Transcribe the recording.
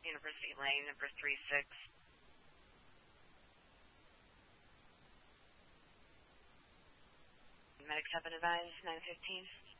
University Lane, number 36. Medics have been advised, 915.